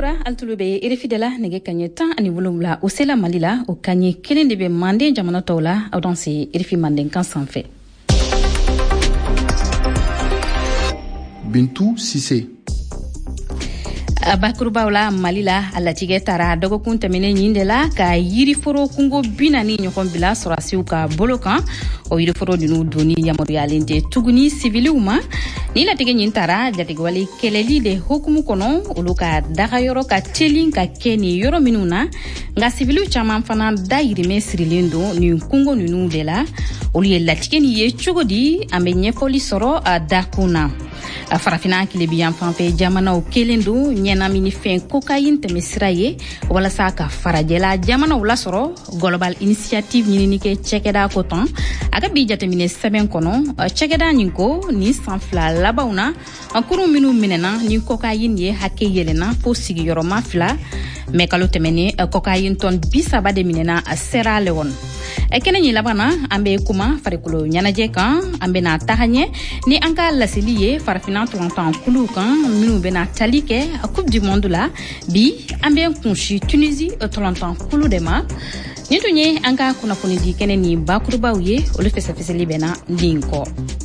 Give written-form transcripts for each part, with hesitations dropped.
Bora altulube irifidela nege kanye tan ani wolumla o sela malila o kanye kelen de be mande jamana tawla audansi irifi mande kan sanfɛ. Bintou Cissé. Bakurubawla malila alatige tara dogokun tɛmɛnen ɲin de la ka yiriforo kungo 40 ɲɔgɔn bila sɔrasiw ka bolo kan o yiriforo ninu doni yamaruyalen tɛ tuguni siviliw ma ni latige ɲin tara jatigewale kɛlɛli de hukumu kɔnɔ olu ka dagayɔrɔ ka telin ka kɛ ni yɔrɔ minnu na nka siviliw caman fana dayirimɛ sirilen don ni kungo ninu de la olu ye latige ni ye cogo di an bɛ ɲɛfɔli sɔrɔ a dakun na a farafina kilebiyan fanfɛ jamanaw kelen don ɲɛnamini fɛn cocaïne tɛmɛ sira ye walasa ka farajɛla jamanaw lasɔrɔ global initiative ɲinini kɛ cɛkɛda ko tɔn a ka bi jateminɛ sɛbɛn kɔnɔ cɛkɛda nin ko ni san fila labanw na kurun minnu minɛna ni cocaïne ye hakɛ yɛlɛna fo sigiyɔrɔma 2 mɛ kalo tɛmɛnen cocaïne tɔn 30 de minɛna a Sierra Leone. Kɛnɛ ɲi laban na an bɛ kuma farikolo ɲɛnajɛ kan an bɛna taga ɲɛ ni an ka laseli ye farafina tɔntan kulu kan minnu bɛna tali kɛ Coupe du Monde la bi an bɛ kunsi Tunisie tɔntan kulu de ma ni tun ye an ka kunnafonidi kɛnɛ ni bakurubaw ye olu fɛsɛfɛsɛli bɛna nin kɔ.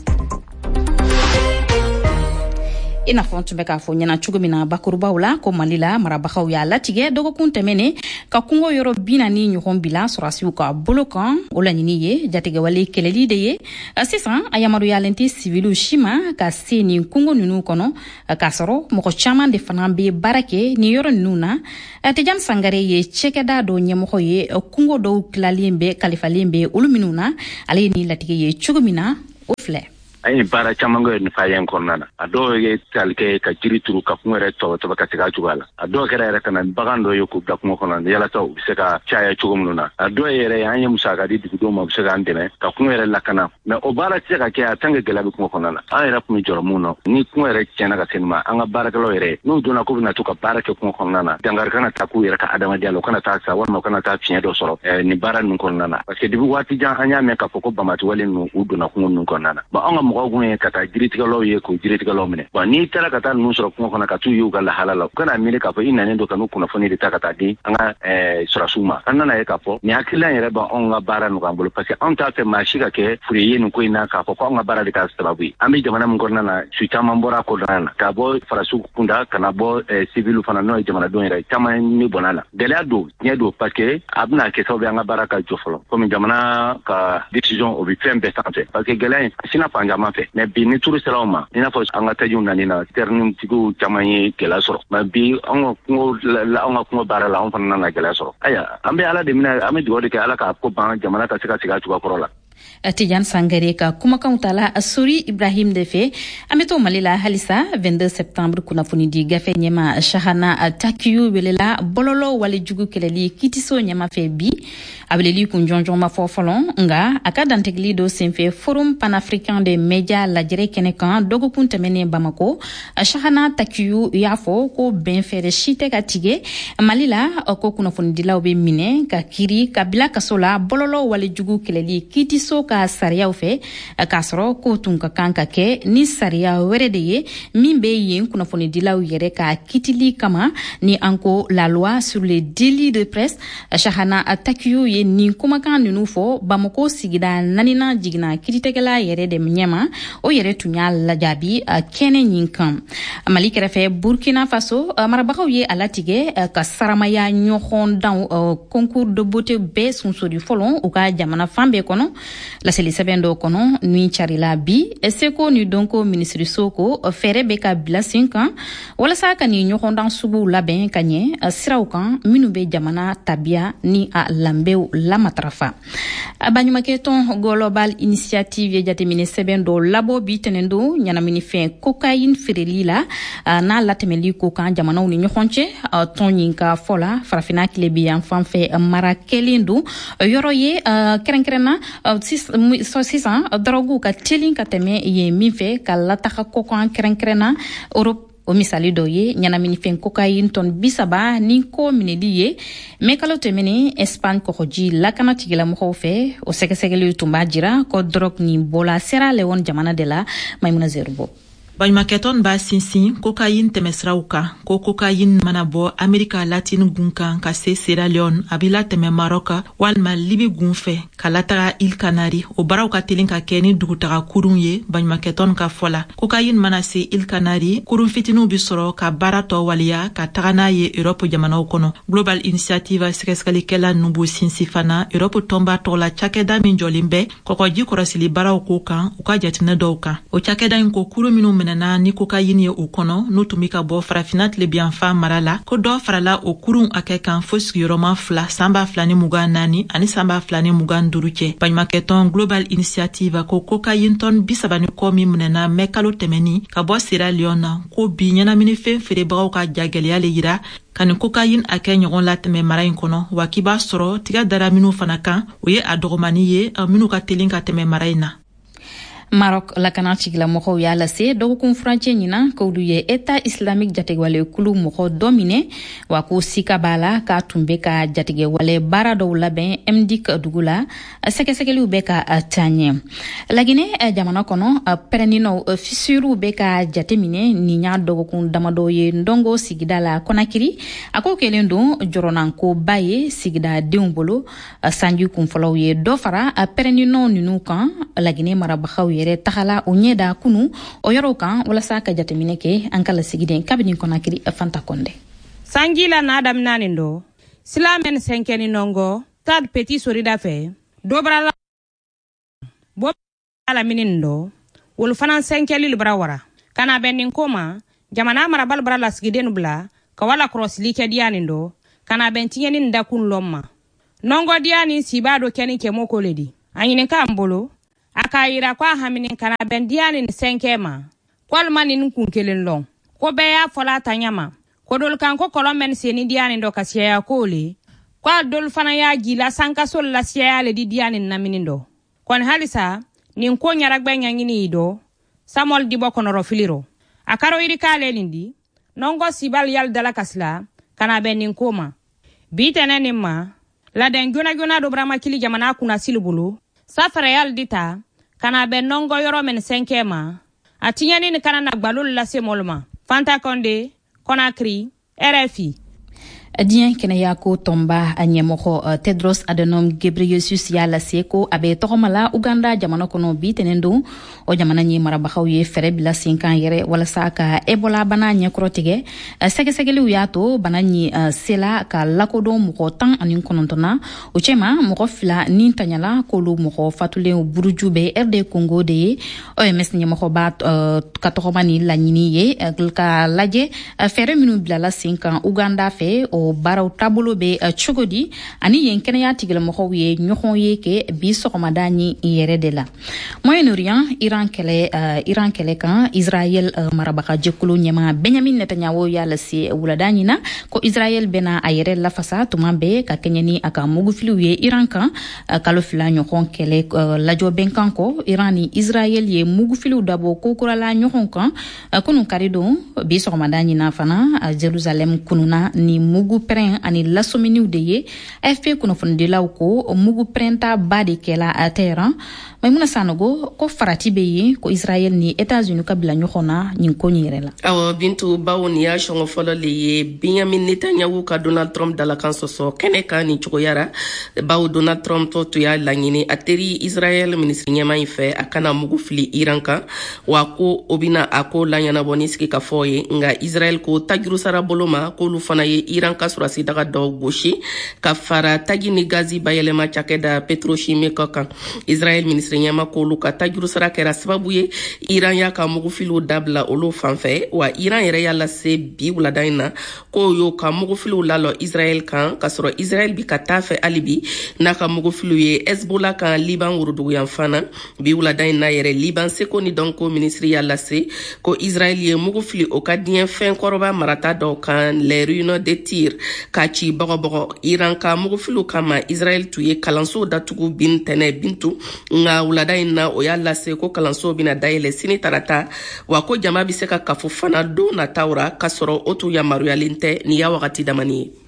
I n'a fɔ tun bɛ k'a fɔ ɲɛna cogo min na bakurubaw la ko Mali la marabagaw y'a latigɛ dɔgɔkun tɛmɛnen ka kungo yɔrɔ 40 ɲɔgɔn bila sɔrasiw ka bolo kan o laɲini ye jatigɛwale kɛlɛli de ye sisan a yamaruyalen tɛ siviliw si ma ka se nin kungo ninnu kɔnɔ k'a sɔrɔ mɔgɔ caman de fana bɛ baara kɛ nin yɔrɔ ninnu na Tijani Sangare ye cɛkɛda dɔ ɲɛmɔgɔ ye kungo dɔw tilalen bɛ kalifalen bɛ olu minnu na ale ye nin latigɛ ye cogo min na o filɛ. Ay bara camango ni fayen konnana ado ye talke ka jiri turu ka fungere to ka tiga jugala ado kera era kana bagando yo ku dakmo konnana yala taw se ka chaya chugumnuna ado yere anye musaka di digo ma se ga ndene ka fungere la kana me o bara se ka ke atanga gela bi ko konnana ayra ku mi joromuno ni fungere chena ka senma anga bara kalo yere no dona ko na to ka bara ke ko konnana dangar kana ta ku yere ka adama dialo kana ta sa wal kana ta fiye do soro ni bara nun konnana parce que dibu wati jan anya me ka foko bamati wale no udona ku nun konnana ba anga mɔgɔw kata jiritigɛlaw ye ko jiritigɛlaw minɛ bon ni taara ka taa ninnu sɔrɔ kungo kɔnɔ ka t'u y'u ka lahala la u kana miiri k'a fɔ i nanen don ka n'u kunnafoni de ta ka taa di an ka sɔrɔsiw ma an nana ye k'a fɔ nin hakilila yɛrɛ b'anw ka baara nɔgɔya bolo parce que anw t'a fɛ maa si ka kɛ fure ye nin ko in na k'a fɔ ko anw ka baara de ka sababu ye an bɛ jamana min kɔnɔna na su caman bɔra a kɔnɔna na ka bɔ farasiw kunda ka na bɔ civil fana n'o ye jamanadenw yɛrɛ caman ni bɔnna la gɛlɛya don tiɲɛ don parce que a bɛna kɛ sababu ye an ka baara ka jɔ fɔlɔ komi jamana ka décision o bɛ fɛn bɛɛ sanfɛ parce que gɛlɛya in sina fan caman fɛ mais bi ni turu siraw ma i n'a fɔ an ka tajiw nani na terminitigiw caman ye gɛlɛya sɔrɔ mais bi an ka kungo baara la an fana nana gɛlɛya sɔrɔ aya an bɛ ala de minɛ an bɛ dugawu de kɛ ala k'a ko ban jamana ka se ka segin a cogoya kɔrɔ la. Tijani Sangare ka kumakanw tala Sori Ibrahim de fɛ an bɛ to Mali la halisa 22 septembre kunnafonidi gafe ɲɛma Shahana Takiyu welela bɔlɔlɔ walejugu kɛlɛli kitiso ɲɛma fɛ bi a weleli kun jɔnjɔn ma fɔ fɔlɔ nga a ka dantigili dɔ senfɛ Forum panafricain des médias lajɛrɛ kɛnɛ kan dɔgɔkun tɛmɛnen Bamako Shahana Takiyu y'a fɔ ko bɛn fɛɛrɛ si tɛ ka tigɛ Mali la ko kunnafonidilaw bɛ minɛ ka kiri ka bila kaso la bɔlɔlɔ walejugu kɛlɛli kitiso ka sariyaw fɛ k'a sɔrɔ ko tun ka kan ka kɛ ni sariya wɛrɛ de ye min bɛ yen kunnafonidilaw yɛrɛ ka kitili kama ni an ko la loi sur les délits de presse Shahana Takiyu ye nin kumakan ninnu fɔ Bamako sigida 4nan jiginna kiritigɛla yɛrɛ de ɲɛma o yɛrɛ tun y'a lajaabi kɛnɛ nin kan Mali kɛrɛfɛ Burkina Faso marabagaw ye a latigɛ ka saramaya ɲɔgɔn dan concours de beauté bɛɛ sunsori fɔlɔ u ka jamana fan bɛɛ kɔnɔ laseli sɛbɛn dɔ kɔnɔ ni carila bi seko ni donko minisiriso ko fɛɛrɛ bɛ ka bila sen kan walasa ka ni ɲɔgɔndan suguw labɛn ka ɲɛ siraw kan minnu bɛ jamana tabiya ni a lanbɛw lamatarafa baɲumankɛ tɔn global initiative ye jateminɛ sɛbɛn dɔ labɔ bi tɛnɛn don ɲɛnaminifɛn cocaïne feereli la n'a latɛmɛli ko kan jamanaw ni ɲɔgɔn cɛ tɔn ɲin ka fɔ la farafina kilebiyan fanfɛ mara kɛlen don yɔrɔ ye kɛrɛnkɛrɛnna sisan dɔrɔguw ka telin ka tɛmɛ yen min fɛ ka lataga kɔkan kɛrɛnkɛrɛnna Europe o misali dɔ ye ɲɛnaminifɛn cocaïne tɔn 30 ni ko minɛli ye mais kalo tɛmɛnen Espagne kɔgɔji lakana tigilamɔgɔw fɛ o sɛgɛsɛgɛli tun b'a jira ko drogue nin bɔla Sierra Leone jamana de la Maimuna Zerubo. Baɲumankɛtɔn b'a sinsin cocaïne tɛmɛsiraw kan ko cocaïne mana bɔ Amerika Latine gun kan ka se Sierra Leone a bɛ latɛmɛ Maroc walima Libi gun fɛ ka lataga Île Canaries o baaraw ka teli ka kɛ ni dugutaga kurun ye baɲumankɛtɔn ka fɔ la. Cocaïne mana se Île Canaries kurun fitininw bi sɔrɔ ka baara tɔ waliya ka taga n'a ye Europe jamanaw kɔnɔ. Global Initiative sɛgɛsɛgɛlikɛla ninnu b'u sinsin fana Europe tɔnba tɔgɔ la cakɛda min jɔlen bɛ kɔgɔji kɔrɔsili baaraw ko kan u ka jateminɛ dɔw kan. O cakɛda in ko kurun minnu minɛna ni cocaïne ye u kɔnɔ n'u tun bɛ ka bɔ farafina tilebiyanfan mara la ko dɔ farala o kurun hakɛ kan fo sigiyɔrɔma 2 san 2024 ani san 2025 cɛ. Baɲumankɛtɔn Global Initiative ko cocaïne tɔn 30 kɔ min minɛna mɛ kalo tɛmɛni ka bɔ Sierra Leone na ko bi ɲɛnaminifɛn feerebagaw ka jagɛlɛya le yira ka nin cocaïne hakɛ ɲɔgɔn latɛmɛ mara in kɔnɔ wa k'i b'a sɔrɔ tiga dara minnu fana kan o ye a dɔgɔmani ye minnu ka teli ka tɛmɛ mara in na. Maroc lakana cigilamɔgɔw y'a lase dɔgɔkun furancɛ ɲina k'olu ye État islamique jatigɛwale kulu mɔgɔ dɔ minɛ wa ko sika b'a la k'a tun bɛ ka jatigɛwale baara dɔw labɛn MDIC dugu la sɛgɛsɛgɛliw bɛ ka taa ɲɛ. Laginɛ jamana kɔnɔ pɛrɛnninw fissuriw bɛ ka jateminɛ nin y'a dɔgɔkun damadɔ ye Ndongo sigida la Konakiri a ko kɛlen don jɔrɔnankoba ye sigidadenw bolo sanji kunfɔlɔw ye dɔ fara pɛrɛnninw ninnu kan Laginɛ marabagaw yɛrɛ tagala o ɲɛda kunu o yɔrɔw kan walasa ka jateminɛ kɛ an ka lasigiden kabini Konakiri Fanta Konde. Sanji la n'a daminɛnen do silamɛn sɛnkɛni nɔngɔ tad petit sorida fɛ dobrala bo ala minin do wol fana sɛnkɛli libra wara kana bɛnin koma jamana marabal bara lasigiden bla ka wala crossli kɛ dianin do kana bɛn tiɲɛni da kun lomma nɔngɔ dianin sibado kɛni kɛmo koledi anyine ka mbolo aka yira kwa haminin kana bendiani ni senkema kwalma ni kun kelen long ko be ya fola tanyama ko dol kan ko kolomen seni diani ndo kasiya kole kwa dol fana ya gila sanka sol la siya le di diani na minindo kon halisa ni ko nyara gbenya ngini do samol di bokono filiro akaro iri kale lindi nongo sibal yal dala kasla kana benin koma bitene ni ma la den guna do brama kili jamana kuna silubulu safara yal dita kana ben nongo yoro men senkema atinyani ni kana na gbalul la semolma Fanta Konde Konakri RFI Diɲɛ kɛnɛya ko tɔnba a ɲɛmɔgɔ Tedros Adhanom Ghebreyesus y'a lase ko a bɛ tɔgɔma la Uganda jamana kɔnɔ bi tɛnɛn don o jamana ɲɛ marabagaw ye fɛrɛ bila sen kan yɛrɛ walasa ka Ebola bana ɲɛkɔrɔ tigɛ sɛgɛsɛgɛliw y'a to bana ɲi sela ka lakodɔn mɔgɔ 19 na o cɛma mɔgɔ 2 ni tanyala k'olu mɔgɔ fatulen buruju bɛ RD Congo de ye OMS ɲɛmɔgɔba ka tɔgɔma ni laɲini ye ka lajɛ fɛrɛ minnu bilala sen kan Uganda fɛ o baaraw taabolo bɛ cogo di ani yen kɛnɛya tigilamɔgɔw ye ɲɔgɔn ye kɛ bi sɔgɔmada ni yɛrɛ de la. Moyen-Orient Iran kɛlɛ kan Israel marabaga jɛkulu ɲɛma Benjamin Netanyahu y'a lase wulada ɲina ko Israel bɛna a yɛrɛ lafasa tuma bɛɛ ka kɛɲɛ ni a ka mugufiliw ye Iran kan kalo 2 ɲɔgɔn kɛlɛ lajɔ bɛnkan kɔ Iran ni Israel ye mugufiliw dabɔ kokurala ɲɔgɔn kan kunu kari don bi sɔgɔmada ɲina fana Jerusalem kununa ni mugu prɛn ani lasominiw de ye AFP kunnafonidilaw ko mugu prɛnta ba de kɛla a Tehran Maimuna Sanogo ko farati bɛ yen ko Israel ni États-Unis ka bila ɲɔgɔn na nin ko nin yɛrɛ la. Awɔ Bintu bawo ni y'a sɔngɔ fɔlɔ le ye Benjamin Netanyahu ka Donald Trump dalakan sɔsɔ kɛnɛ kan ni cogoyara bawo Donald Trump to y'a laɲini a teri Israel ministre ɲɛma in fɛ a kana mugu fili Iran kan wa ko o bɛna a ko laɲɛnabɔ ni sigi ka fɔ ye nka Israel ko tajiru sara bolo ma k'olu fana ye Iran ka surasi daga dɔw gosi ka fara taji ni gazi bayɛlɛma cakɛda Petrochimique kan Israel ministre ɲɛma k'olu ka tajiru sara kɛra sababu ye Iran y'a ka mugufiliw dabila olu fanfɛ wa Iran yɛrɛ y'a lase bi wulada in na k'o y'o ka mugufiliw lalɔ Israel kan ka sɔrɔ Israel bi ka taa fɛ hali bi n'a ka mugufiliw ye Hezbollah kan Liban wuruduguyan fana bi wulada in na yɛrɛ Liban seko ni dɔnko ministre y'a lase ko Israel ye mugufili o ka diɲɛ fɛn kɔrɔba marata dɔw kan les ruines de Tyr ka ci bɔgɔbɔgɔ Iran ka mugufiliw kama Israel tun ye kalanso datugu bin tɛnɛ Bintu nga wulada in na o y'a lase ko kalanso bina dayɛlɛ sini tarata wa ko jama bi se ka kafo fana don natawra ka sɔrɔ o tun yamaruyalen tɛ ni y'a wagati damani ye.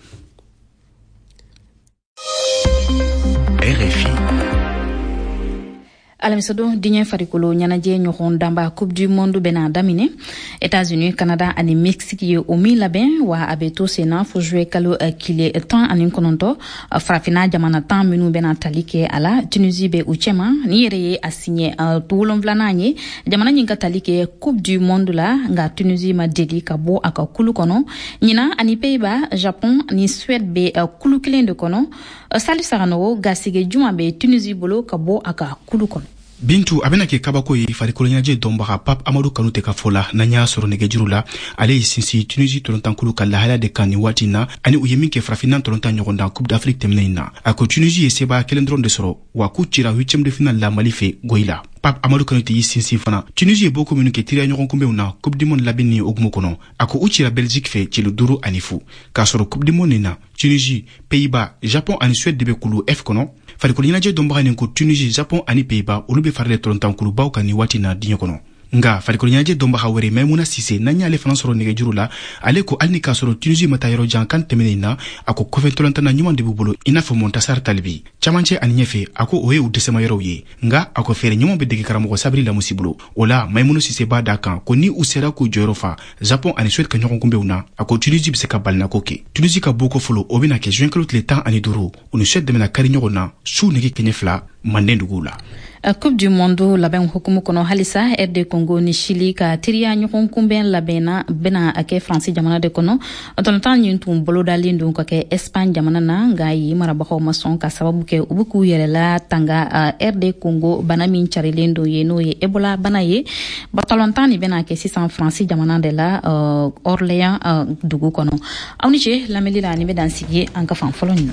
alamisado diɲɛ farikolo ɲɛnajɛ ɲɔgɔn danba coupe du monde bena damine États-Unis Canada ani Mexique ye o min labɛn wa a bɛ to senna fo juillet kalo kile 19 farafina jamana 10 minnu bena tali kɛ a la Tunisie bɛ u cɛma ni yɛrɛ ye a signé 7 ye jamana ɲin ka tali kɛ coupe du monde la nga Tunisie ma deli ka bɔ a ka kulu kɔnɔ ɲina ani Pays-Bas Japon ni Suède bɛ kulu kelen de kɔnɔ Salif Saganogo gasige juma bɛ Tunisie bolo ka bɔ a ka kulu kɔnɔ Bintu abena ke kabako ye farikolo ɲɛnajɛ dɔnbaga Pape Amadou Kanute ka fɔ la n'an y'a sɔrɔ nɛgɛjuru la ale ye sinsin Tunisie tɔlɔntankulu ka lahalaya de kan nin waati na ani u ye min kɛ farafinna tɔlɔntan ɲɔgɔn dan Coupe d'Afrique tɛmɛnen na a ko Tunisie ye sebaya kelen dɔrɔn de sɔrɔ wa k'u cira 8e de finale la Mali fɛ goyi la Pape Amadou Kanute y'i sinsin fana Tunisie ye boko minnu kɛ tiriya ɲɔgɔn kunbɛnw na Coupe du monde labɛn ni okumu kɔnɔ a ko u cira Belgique fɛ cilo 5 ani 0 k'a sɔrɔ Coupe du monde nin na Tunisie Pays-Bas Japon ani Suède de bɛ kulu F kɔnɔ farikolo ɲɛnajɛ dɔnbaga nin ko Tunisie Japon ani Pays-Bas olu bɛ farale tɔlɔntankulubaw kan ni waati na diɲɛ kɔnɔ nga farikolo ɲɛnajɛ dɔnbaga wɛrɛ Maimouna Sise n'an y'ale fana sɔrɔ nɛgɛjuru la ale ko hali ni k'a sɔrɔ Tunisie ma taa yɔrɔ jan kan tɛmɛnen na a ko kɔfɛ tɔlɔntana ɲuman de b'u bolo i n'a fɔ Montassar Talibi camancɛ ani ɲɛfɛ a ko o ye u dɛsɛma yɔrɔw ye nga a ko fɛɛrɛ ɲuman bɛ dege karamɔgɔ Sabri Lamusi bolo o la Maimouna Sise b'a da kan ko ni u sera k'u jɔyɔrɔ fa Japon ani Suède ka ɲɔgɔn kunbɛnw na a ko Tunisie bɛ se ka balinako kɛ Tunisie ka boko fɔlɔ o bɛna kɛ juin kalo tile 15 u ni Suède dɛmɛna kari ɲɔgɔn na su nege kɛɲɛ 2 manden duguw la Coupe du monde labɛn hukumu kɔnɔ halisa RD Congo ni Chili ka teriya ɲɔgɔn kunbɛn labɛnna bena a kɛ France jamana de kɔnɔ tɔlɔntan ɲin tun bolodalen don ka kɛ Espagne jamana na nga yi marabagaw ma sɔn ka sababu kɛ u bɛ k'u yɛrɛla tanga RD Congo bana min carilen do ye n'o ye Ebola bana ye tɔlɔntan ni bena kɛ sisan France jamana de la Orléans dugu kɔnɔ aw ni ce lamɛnli la ni bɛ dan sigi an ka fan fɔlɔ ɲin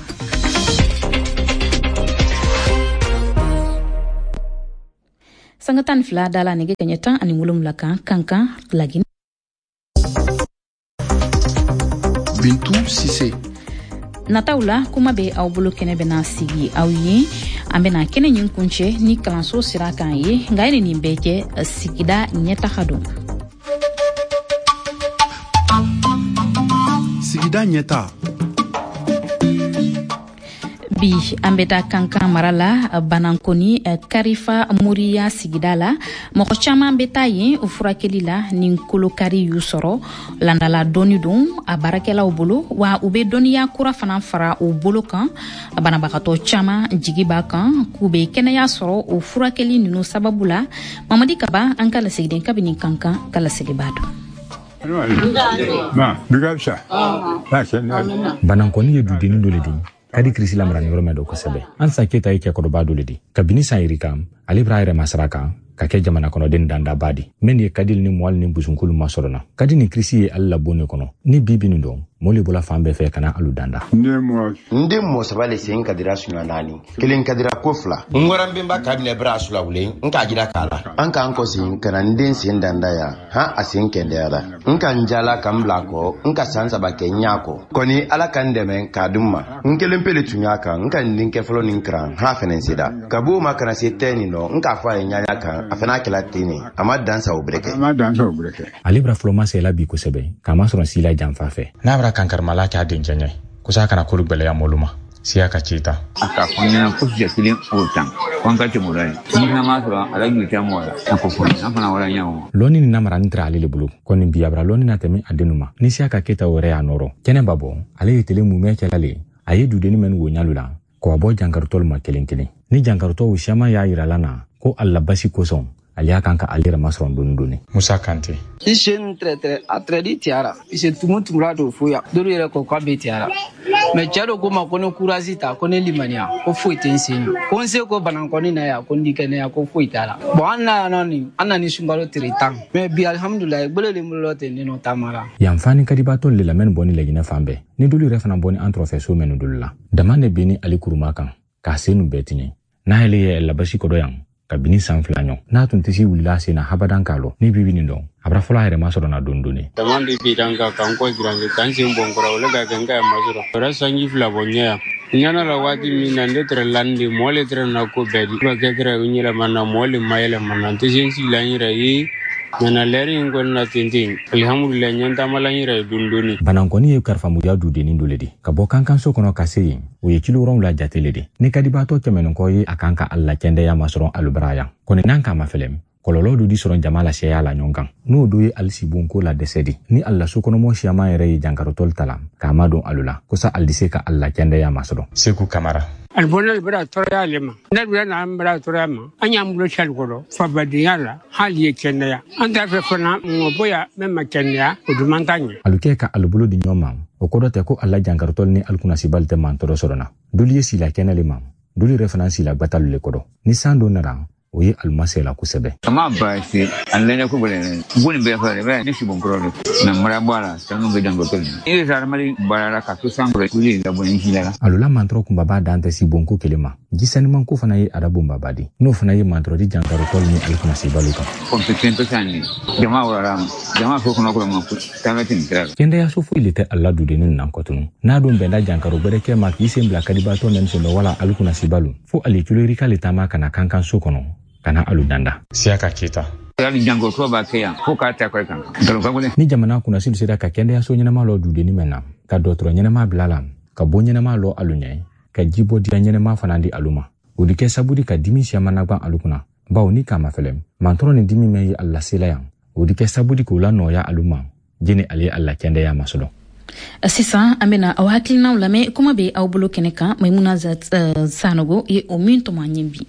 Sangatan fila dala nege kenyatan ani ngulum lakan kankan lagi. Bintu Sise. Nataula kuma be aw bolo kene bena sigi aw ye an bena kene ɲin kunce ni kalanso sira kan ye nka ye nin bɛɛ kɛ sigida ɲɛtaga don. Sigida ɲɛta. Bi an bɛ da kankan mara la Banankoni Karifa Moriya sigida la mɔgɔ caman bɛ taa yen o furakɛli la ni kolokari y'u sɔrɔ landala dɔɔni don a baarakɛlaw bolo wa u bɛ dɔnniya kura fana fara u bolo kan banabagatɔ caman jigi b'a kan k'u bɛ kɛnɛya sɔrɔ o furakɛli ninnu sababu la Mamadi Kaba an ka lasigiden kabini kankan ka lasigi b'a dɔn. Banankoni ye dudeni dɔ le di kadi kirisi lamara yɔrɔ mɛn dɔ kosɛbɛ an sa keta ye cɛkɔrɔba dɔ le di kabini san yiri kan ale b'a yɛrɛ masara kan ka kɛ jamana kɔnɔden dandaba di min ye kadil ni mɔli ni busunkulu ma sɔrɔ na kadi ni kirisi ye ale labon ne kɔnɔ ni bibi nin dɔn mɔli bɔla fan bɛɛ fɛ kana alu danda nde mɔ saba le sen kadira sunya naani kelen kadira ko fila ngwaran bemba kabine bra asula wule nka jira kala an kan ko sen kana nden sen danda ya ha asen kendera nka njala kambla ko nka sansa ba kenya ko koni ala kan deme kadumma nkelen pele tunya kan nka ndin ke folo nin kran ha fenen sida kabo makana se teni no nka fa nyanya kan afana kala tini ama dansa obreke ale bra floma se la bi kosɛbɛ kama sɔrɔ sila janfa fɛ n'a bra kankarmala k'a den jɛɲɛ kusa kana kolu gbɛlɛya moluma siya ka cita aka kunya ko jetilin otan wanka te mulai ni na ma sura ala ni ta mo ko ko na fana wala nyawo loni ni namara ntra ale le bulu koni biabra loni na temi adenuma ni siya ka keta wore ya noro kene babo ale yitele mu me kelale aye dudeni men wo nyalula ko abo jankartol ma kelenkelen ni jankarto wo shama ya iralana ko alla basi koson aliya kan ka alira masron dondoni Musa Kante ishen tretre atredi tiara ise tumutumra do foya doro yere ko kwa be tiara me chado ko ma kono kurasita kono limania ko foite nsenyo ko nse ko Banankoni na ya ko ndikene ya ko foitala bo anani sungaro tritan me bi alhamdulillah bolele mulote nino tamara yamfani kadibato le lamen boni legina fambe ni dulu refana boni antrofeso menu dulla damande bini ali kuruma kan ka senu betini na hele ye la basi ko doyan kabini sanflanyo na tun tisi wulila sena habadan kalo ni bibini don abra fola here masoro na dondone tamandi bidanga kanko grande kanse mbongora wala ga ganga ya masoro ora sangi fla bonya nyana la wati mina ndetre landi mole tre na ko bedi ba kedra unyela mana mole mayele mana tisi lanyira yi Mana leri ngol na tintin. Alhamdulillah nyanta malanyira dunduni. Banankoni ye karfamuya dudeni doledi. Ka bɔ kankan so kɔnɔ ka se yen, o ye kilogram la jatele de. Ni kadibaatɔ kɛmɛnɔkɔ ye a kan ka alla kɛndɛya masɔrɔ alubaraya. Kɔni n'an k'a ma fɛlɛm. Kɔlɔlɔ do di sɔrɔ jama la seya la ɲɔgɔn kan. N'o do ye alisibonko la dɛsɛ di. Ni alla so kɔnɔmɔ siyama yɛrɛ ye jankarotɔli ta la, k'a ma don alu la. Kosa ali se ka alla kɛndɛya masɔrɔ. Seku Kamara. Albonel bra toya lema nadula na bra toya ma anya mbulo chalgolo fa badiyala hali ye kenya anda fe fana ngoboya mema kenya odumantanya aluke ka albulo di nyoma o kodote ko alla jankartol ni alkuna sibalte man toro sorona duli sila kenale mam duli reference la batalu le kodo ni sando nara o ye almasela kusebe ama baasi anlenya ko bolene ngoni be fare be ni sibon krolo na mara bala tanu be dango tol ni zarmali bala ka to sangre kuli la boni hilala alula mantro kumbaba dante sibonko kelema gisani manko fana ye arabu mbabadi no fana ye mantro di jankaro tol ni alkuna sibaluka competente sani jama wala jama ko kono ko mo tamatin kra kende ya sofu ilite alla dudenin nan kotunu na don benda jankaro bereke ma ki sembla kadibato men so wala alkuna sibalu fo ali kulori kale tama kana kankan so kono kana aludanda siaka kita yali jango to ba kaya ko ka ta ko kan ni jamana kuna silu sida ka kende ya so nyina ma lo dudeni mena ka dotro nyina ma blala ka bo nyina ma lo alunyai ka jibo di nyina ma fanandi aluma udike sabudi ka dimi siama na gban alukuna bawo ni kama felem mantoro ni dimi me alla selayan udike sabudi ko la no ya aluma jini ali alla kende ya masolo Sisan amena awakili na ulame kuma be au bolo keneka Maimuna Sanogo ye ominto manyimbi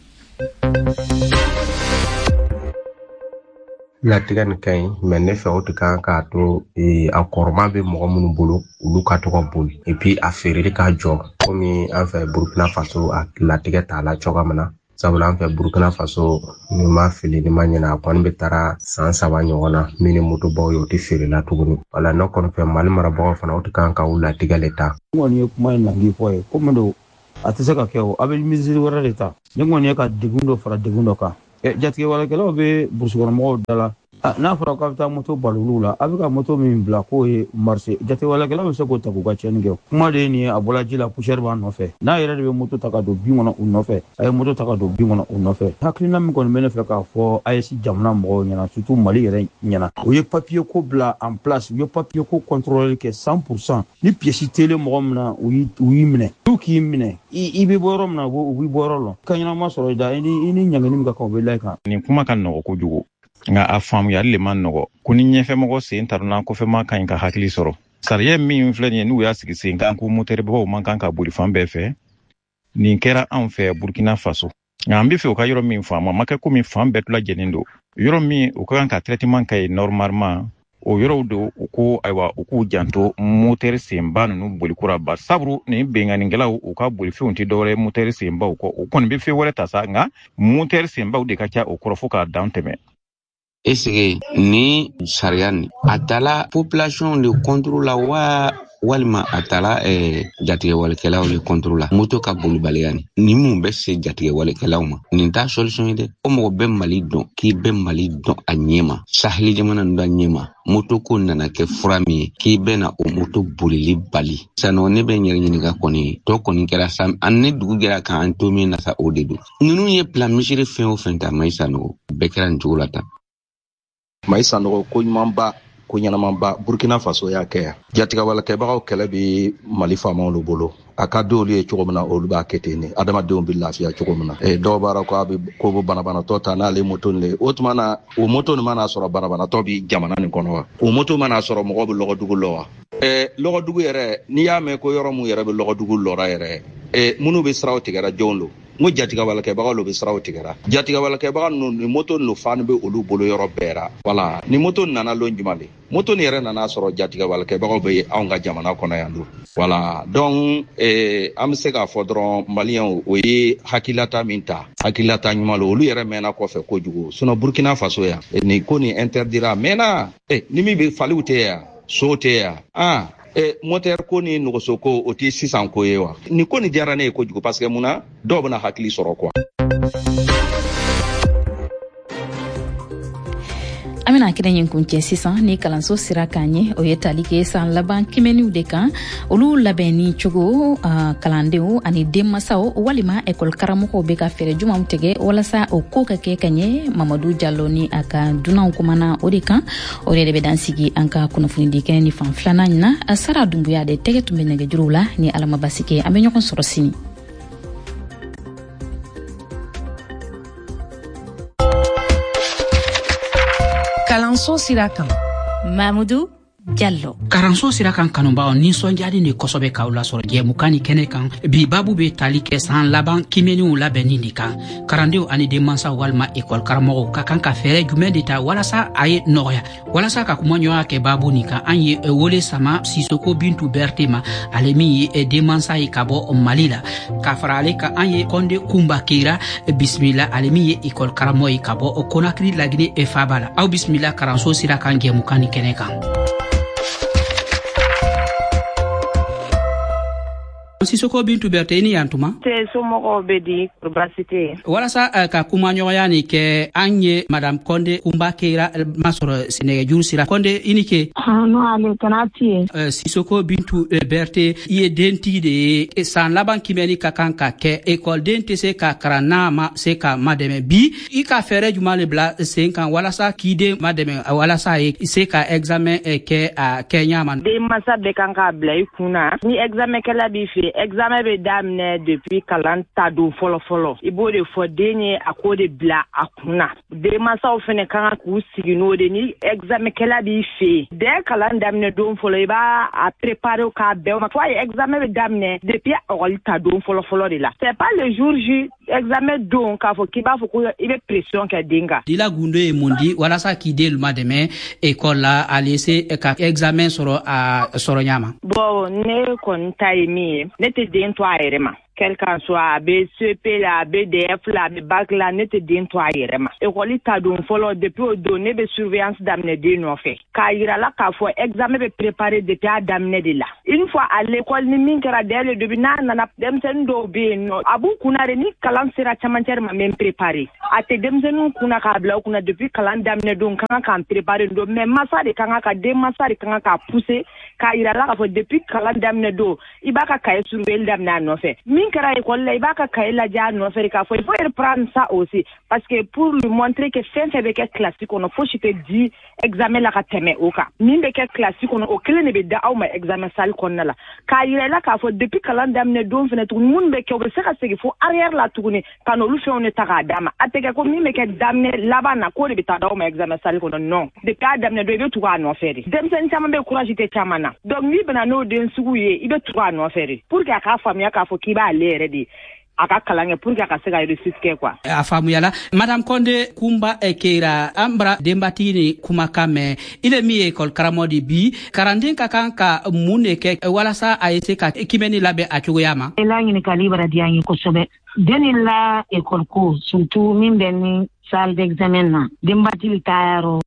latigɛ ni ka ɲi mais ne fɛ o tɛ kan k'a to a kɔrɔma bɛ mɔgɔ minnu bolo olu ka to ka boli et puis a feereli ka jɔ komi an fɛ Burkina Faso a latigɛ t'a la cogoya min na sabula an fɛ Burkina Faso ni ma fili ni ma ɲɛna a kɔni bɛ taara san 3 ɲɔgɔn na min ni motobaw ye o tɛ feerela tuguni wala ne kɔni fɛ Mali marabagaw fana o tɛ kan ka u latigɛ le ta. N kɔni ye kuma in nagi fɔ ye komi do a tɛ se ka kɛ o a bɛ misiri wɛrɛ de ta ne kɔni ye ka degun dɔ fara degun dɔ kan jatigɛ wɛrɛkɛlaw bɛ burusukɔnɔmɔgɔw da la n'a fɔra k'a bɛ taa moto balolu la a bɛ ka moto min bila k'o ye marché jatigɛ wɛrɛkɛlaw bɛ se k'o ta k'u ka tiɲɛni kɛ kuma de ye nin ye a bɔla ji la poussière b'a nɔfɛ n'a yɛrɛ de bɛ moto ta ka don bin kɔnɔ u nɔfɛ a ye moto ta ka don bin kɔnɔ u nɔfɛ hakilina min kɔni bɛ ne fɛ k'a fɔ AES jamana mɔgɔw ɲɛna surtout Mali yɛrɛ ɲɛna o ye papier ko bila en place u ye papier ko contrôler kɛ 100% ni pièce tele mɔgɔ min na u y'i minɛ n'u k'i minɛ i bɛ bɔ yɔrɔ min na u b'i bɔ yɔrɔ la ka ɲɛnama sɔrɔ i da i ni ɲangini min ka kan u bɛ lajɛ kan nin kuma ka nɔgɔ kojugu nga a faamuyali le man nɔgɔ ko ni ɲɛfɛmɔgɔ sen taruna kɔfɛma ka ɲi ka hakili sɔrɔ sariya min filɛ nin ye n'u y'a sigi sen kan ko motɛribaw man kan ka boli fan bɛɛ fɛ nin kɛra anw fɛ Burkina Faso nga an bɛ fɛ u ka yɔrɔ min faama ma kɛ komi fan bɛɛ lajɛlen don yɔrɔ min u ka kan ka traitement kɛ yen normalement o yɔrɔw do u ko ayiwa u k'u janto motɛri senba ninnu bolikura ba sabu ni benganikɛlaw u ka bolifɛnw tɛ dɔwɛrɛ motɛri senbaw kɔ u kɔni bɛ fɛn wɛrɛ ta sa nga motɛri senbaw de ka ca o kɔrɔ fo k'a dan tɛmɛ. Est-ce ni sariya ni a tala population de contrôle la walima a tala jatigɛ walekɛlaw de contrôle la moto ka bolibaliya ni mun bɛ se jatigɛ walekɛlaw ma nin t'a solution ye dɛ o mɔgɔ bɛ Mali dɔn k'i bɛ Mali dɔn a ɲɛma Saheli jamana ninnu a ɲɛma moto ko nana kɛ fura min ye k'i bɛ na o moto bolili bali sanɔ ne bɛ n yɛrɛ ɲininka kɔni tɔ kɔni kɛra sa an ne dugu jɛra k'an to min na sa o de don ninnu ye plan misiri fɛn o fɛn ta Maï Sanogo bɛɛ kɛra nin cogo la tan. Maï Sanogo ko ɲumanba ko ɲɛnamanba Burkina Faso y'a kɛ yan jatigɛ walekɛbagaw kɛlɛ bɛ Mali faamaw bolo a ka d'olu ye cogo min na olu b'a kɛ ten de adamadenw bɛ lafiya cogo min na dɔw b'a dɔn ko bɛ banabanatɔ ta n'ale moto nin le o tuma na o moto nin mana sɔrɔ banabanatɔ bɛ jamana nin kɔnɔ wa o moto mana sɔrɔ mɔgɔw bɛ lɔgɔdugu lɔ wa lɔgɔdugu yɛrɛ n'i y'a mɛn ko yɔrɔ mun yɛrɛ bɛ lɔgɔdugu lɔra yɛrɛ minnu bɛ siraw tigɛra jɔnw don n ko jatigɛ walekɛbagaw lo bɛ siraw tigɛra jatigɛ walekɛbaga ninnu ni moto ninnu fan bɛ olu bolo yɔrɔ bɛɛ la wala ni moto nana lon jumɛn le moto nin yɛrɛ nana sɔrɔ jatigɛ walekɛbagaw bɛ anw ka jamana kɔnɔ yan don wala donc an bɛ se k'a fɔ dɔrɔn maliyɛnw o ye hakilata min ta hakilata ɲuman lo olu yɛrɛ mɛnna kɔfɛ kojugu sinon Burkina Faso yan nin ko nin interdira mɛnna ni min bɛ faliw tɛ yan so tɛ yan moteur ko ni nɔgɔso ko o tɛ sisan ko ye wa ni ko ni diyara ne ye kojugu parce que munna dɔw bɛna hakili sɔrɔ quoi. amina kida yin kunce sisan ni kalanso sira kanye o yetali ke san laban kimeni de kan olu labeni chogo kalandeu ani demmasao walima ekol karamoko be ka fere juma mutege wala sa o ko ka ke kanye Mamadou Diallo ni aka dunan kumana o de kan o de be dansigi anka kunafuni de ken ni fan flana na asara dumbuya de tege tumbe nege jurula ni alama basike amenyo kon sorosini Kalanso Sirakan Mamadou Diallo Karanso Sirakan kanumba ni sonjadi ni kosobe kaula soro je mukani kene kan bi babu be tali ke san laban kimeni ula benini kan karandeu ani de mansa walma ekol karamo ka kan ka fere jumedi ta wala sa ay noya wala sa ka kumonyo ke babu ni kan anye wole sama Sisoko Bintu Bertema alemi e de mansa e kabo malila ka farale ka anye konde kumba kira bismillah alemi ekol karamo e kabo konakri lagine e fabala au bismillah Karanso Sirakan je mukani kene kan Sisoko Bintu Berteni yantuma te somogo bedi probabilité wala sa ka kuma nyoyani ke anye madame Konde Kumbakera masoro Sénégal jur sira Konde inike no ale kanati Sisoko Bintu Berté ye denti de san laban kimeni ka kanka ke école dentese ka karana ma se ka mademe bi i ka fere juma le bla 5 ans wala sa kide mademe wala sa se ka examen ke a Kenya man de masa be kanka bla ikuna ni examen kala bi fi examen be damne depuis kalanta do folo ibo de fo denye akode bla akuna de masa o fene kan ku sigino de ni examen kala bi fi de kalanda damne do folo iba a préparer ka be ma toi examen be damne depuis olita do folo de la c'est pas le jour J examen donc ka fo kiba fo ko ibe pression ka dinga dila gundo e mondi wala sa ki del mademe école la a laissé ka examen soro a soro nyama bon ne kon taimi nete den to ayrema quelqu'un soit BCP la BDF la bac la nete den to ayrema école ta don follow depuis donner be surveillance d'amener de no fait ka ira la ka fo examen be préparer de ta d'amener de là une fois à l'école ni min kara dele de bina na dem sen do be no abu kuna re ni kalan sera chamancher ma même préparer ate dem sen kuna ka bla kuna depuis kalan d'amener donc kan préparer do même massa de kan ka dem massa de kan ka pousser ka ira la ka fo depuis kalan d'amener do ibaka ka surveiller d'amener no fait min kara école la ibaka ka la ja no fait ka fo il faut reprendre ça aussi parce que pour lui montrer que c'est avec classique on faut je te dit examen la ka teme oka min be ke classique on o kele ne be da au ma examen sal konna la ka ira la ka fo depuis kalan d'amener do fene tout moun be ke o be se ka se fo arrière la tourner quand on lui fait on est à dama ateke ko mi me ke d'amener là-bas na ko de be ta da au ma examen sal konna non de ka d'amener do be tout ka no faire dem sen chama be courage te chama na donc ni bena no den suguye ibe tout ka no faire pour que ka famia ka fo ki ba lere di aka kalange pour que aka se ga réussir quoi afamu yala madame Konde Kumba Ekera ambra dembatini kuma kame ile mi école karamodi bi karandin ka kanka muneke wala sa ayese ka kimeni labe achogoyama elangi ni kalibra diangi ko sobe denilla école ko surtout min benni salle d'examen na dembatili tayaro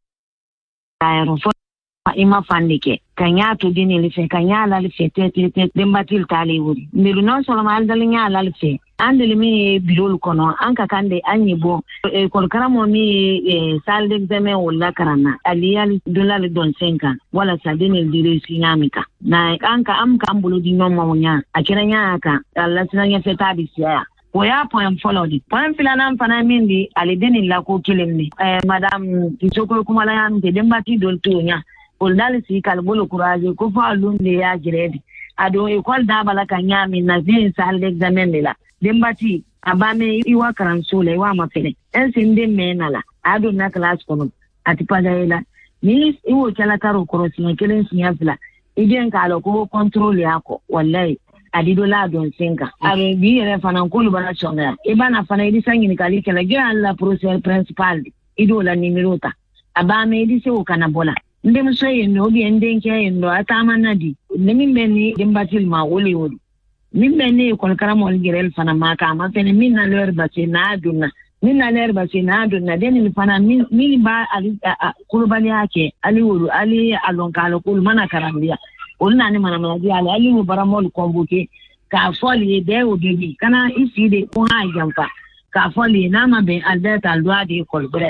fo ima fandike kanya to dini le fe kanya la le fe te dembatil tali wuri miru non solo mal dalinya la le fe andele mi birol kono anka kande anyi bo kol karamo mi salle d'examen wala karana aliyali dollar don 5 wala sa dini dire sinamika na anka amka ambulo di nomo wonya akiranya aka Allah sinanya fe tabisiya Oya point follow di point filana mfana mindi alideni la ko kilimni madame Sisoko kumala yam de dembati dol tonya oldal si kalbolo courage ko fa lunde ya giredi ado école da bala kanyami na zin salle d'examen la dembati abame iwa karansole wa mafele ensinde menala ado na class kono atipagaela ni iwo kala karo korosi kelen sinyafla idien kalo ko control yako wallahi adido la don senka aro bi refana ko lu bana chonga e bana fana idi sangi ni kali kala ga la procès principal ido la numerota abame idi se o kana bola ndem so yendo bi enden ke yendo atama nadi nemi beni dembatil ma woli woli min beni ko karamo girel fana maka ma fene min na leur basi na aduna min na leur basi na aduna den ni fana min ba ali kulubali yake ali wulu ali alonkalo kul mana karambia onna ni mana di ali mu baramol kombuke ka foli de o debi kana isi de ko ha jampa ka foli na ma be alberta alwa de kol brela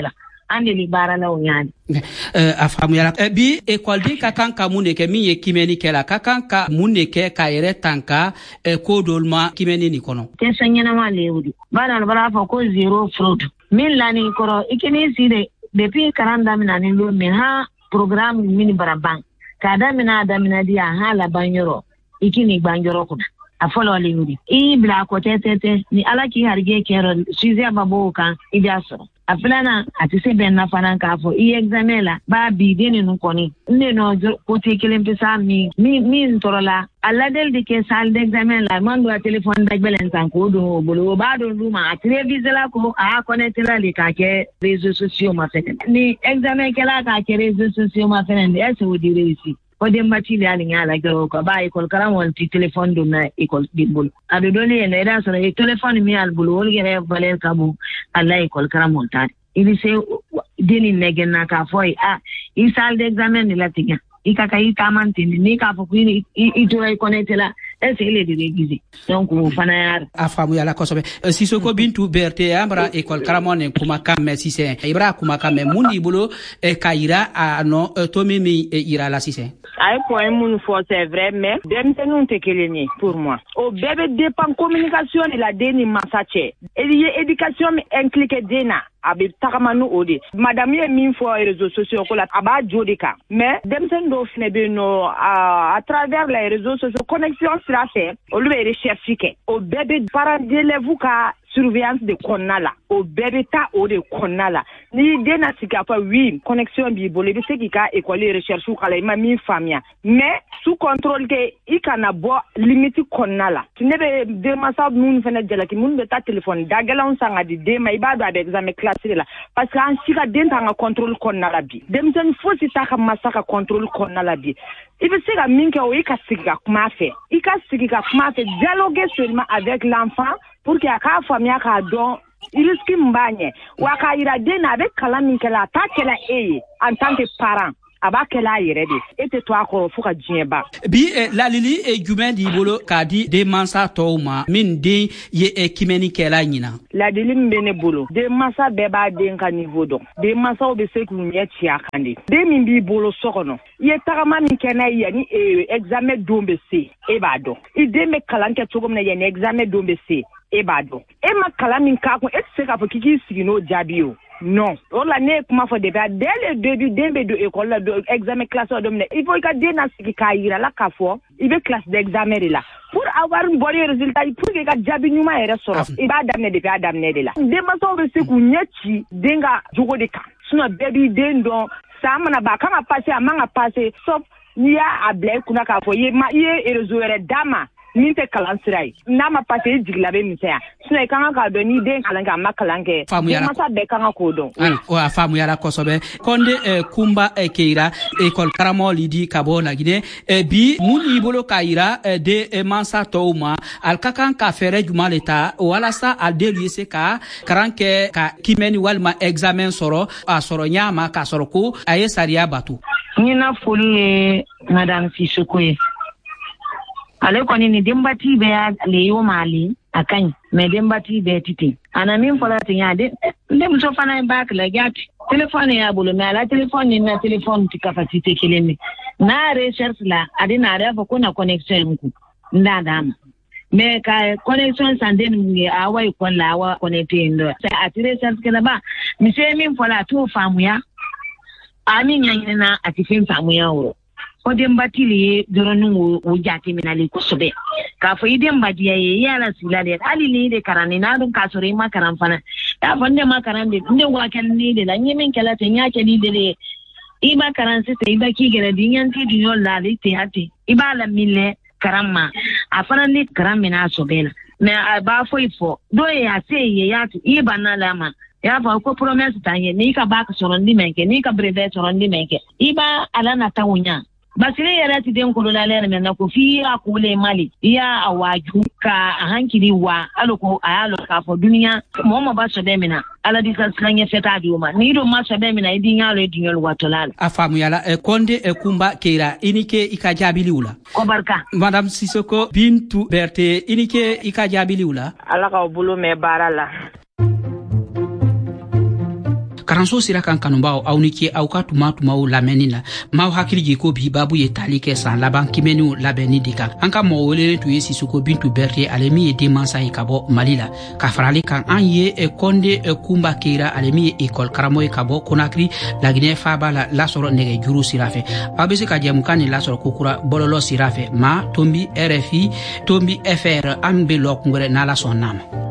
ande li bara la onyani afamu yala bi école din ka kan ka mun ke min ye kimeni kela ka kan ka mun ke ka yere tanka ko dolma kimeni ni kono te sanyana ma lewdi bana bara fa ko zero fraud min lani koro ikini side depuis 40 mina ni lo min ha programme min baraban kada mina dia hala banyoro ikini banjoro kuna afolo lewdi I bla ko tete ni ala ki harge kero sizia babo kan ijaso aflana atise ben na fanan ka fo examen la ba bi deni nu koni ne no ko te kelen pesa mi ntorola alla del de ke salle d'examen la mando a téléphone da belen tan ko do bolo ba do luma atre visa ko a connecter la le ka ke réseaux sociaux ma fene ni examen ke la ka ke réseaux sociaux ma fene est o di réussi o de matili ali ngala gero ko ba école karam won ti téléphone do na école di bol ado doli en era so e téléphone mi al bol wol gere valen kabu alla école karam won ta il se deni negena ka foi i salle d'examen ni latiga i kaka i kamante ni ka fo ni i to e connecter la ese ile di regizi donc o fana yar afamu yala kosobe Sissoko Bintou Berté ambra école karamone kuma kamme sise ibra kuma kamme mundi bulo kaira no tomimi ira la sise ay point mun fo c'est vrai mais dem te non te keleni pour moi o bébé dépend communication de la deni masache éducation impliqué dena abi takamanu ode madame ye min fo réseaux sociaux ko la aba jodika mais dem sen do fnebe no à travers les réseaux sociaux connexion sera fait o le recherche ke o bébé parent d'élève ka surveillance de konala o bébé ta o de konala ni dena sika pa oui connexion bi bolé bi seki ka école recherche ou kala ma mi famia mais sous contrôle ke ikana bo limite konala tinebe de masa mun fena jala ki mun be ta téléphone dagala on sanga di de ma ibado avec examen classé là parce que en sika denta nga contrôle konala bi dem sen fo si ta ka masaka contrôle konala bi ibe sika minke o ika sika kuma fait dialoguer seulement avec l'enfant pour que aka famia ka don iriski mbanye waka ira dena avec kalami kala ta kala en tant que parent abakela yirede ete to akoro fuka jieba bi la lili jumen di bolo kadi de mansa tawma min de ye kimeni kela nyina la lili mbene bolo de mansa beba de nka niveau don de mansa obe seku nye chi akande de min bi bolo sokono ye tagama min kena ye ni examen dombe se e ba do ide me kalanke togom na ye ni examen dombe se e ba do e ma kalamin ka ko et se ka fo kiki sigino jabio non on la ne kuma fo dès le début dembe de école de examen classe domine il faut que dena siki kaira la ka fo ibe classe d'examen là pour avoir un bon résultat pour que ka jabi nyuma ere soro iba damne depuis adamne de la de ma so be seku nyachi denga jogo de ka sino baby dendo samana ba kama passer amanga passer sauf niya ablay kuna ka fo ye ma ye erezoere dama ninte kalansirai na ma passé diglabe misea sino kanga ka do ni den kalanga makalange masa be kanga ko do o afamu yara kosobe konde kumba keira école karamo lidi kabona gine bi muni bolo kaira de mansa tawma al kakan ka fere juma leta wala sa al de lycée ka karanke ka kimeni walma examen soro a soro nyama ka soro ko aye saria batu nina foli madame Sissoko ale koni ni dembati be ya leyo mali akan me dembati be titi ana min fola tinya de ndem so fana back la gati téléphone ya bolo me ala téléphone na téléphone ti capacité kelemi na recherche la adina refa kuna connexion ku ndadama me ka connexion sanden ngi awa ikola awa connecté ndo sa atire recherche kala ba mi se min fola to famu ya amin nyina atifin famu ya wo o dembati li doronu o jati minali kusobe ka fo idem badiya ye yala silale ali ni de karani na dun ka sore ma karan fana ya fonde ma karan de nde wa kan ni de la nyemen kala te nya ke ni de iba karan se te iba ki gere dinyan ti dinyo la de te ati iba la mille karama afana ni karam mina sobela me ba fo ifo do ya se ye ya ti iba na lama ya fa ko promesse tanye ni ka ba ka sorondi menke ni ka brevet sorondi menke iba ala na tawunya basire yara ti den ko la lere men na ko fi akule mali ya awaju ka hankiri wa aloko ayalo ka fo duniya mo ba so demina ala di salanye feta di uma ni do ma so demina idi nyalo idi nyol watolala afamu yala konde kumba keira inike ikajabili ula ko barka madame Sissoko Bintou Berté inike ikajabili ula ala ka bulu me barala karanso sira kan kanubaaw aw ni ke aw ka tuma lamɛnni la maaw hakili jigi ko bi babu ye tali kɛ san laban kimɛniw labɛnni de kan an ka mɔgɔ welelen tun ye Sisoko Bintu Berete ale min ye denmansa ye ka bɔ Mali la ka farali kan an ye Konde Kumba Keira ale min ye école karamɔgɔ ye ka bɔ Konakri Laginɛ Faba la lasɔrɔ nɛgɛ juru sira fɛ aw bɛ se ka jɛmukan ni lasɔrɔ kokura bɔlɔlɔ sira fɛ ma Tombi RFI Tombi FR an bɛ lɔ kungwɛrɛ n'Ala sɔnn'a ma.